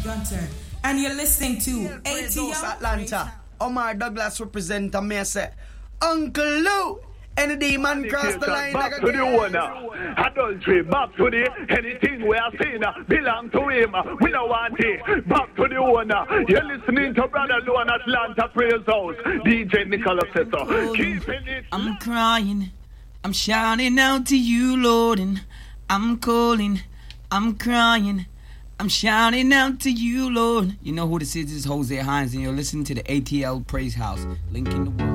Gunter, and you're listening to ATL Atlanta. Omar Douglas represent a me say, Uncle Lou. Any demon cross the line. Back to the owner. Adultery. Back to the anything we are saying belong to him. We don't want it. Back to the owner. You're listening to Brother Lou in Atlanta Praise House. DJ Nicholas says so. Keeping it. I'm crying. I'm shouting out to you, Lord, and I'm calling. I'm crying. I'm shouting out to you, Lord. You know who this is? This is Jose Hines, and you're listening to the ATL Praise House. Link in the world.